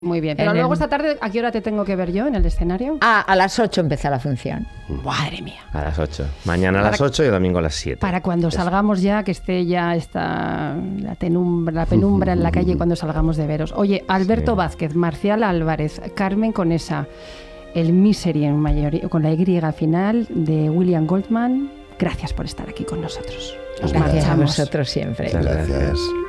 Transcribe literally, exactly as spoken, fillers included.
Muy bien, pero En luego el- esta tarde, ¿a qué hora te tengo que ver yo en el escenario? Ah, a las ocho empieza la función. Madre mía. A las ocho. Mañana a Para- las ocho y domingo a las siete. Para cuando salgamos ya, que esté ya esta, la, tenumbra, la penumbra en la calle cuando salgamos de veros. Oye, Alberto Sí. Vázquez, Marcial Álvarez, Carmen Conesa, el Misery en mayoría, con la Y final de William Goldman. Gracias por estar aquí con nosotros. Nos Gracias a marchamos. vosotros siempre. Muchas gracias. Gracias.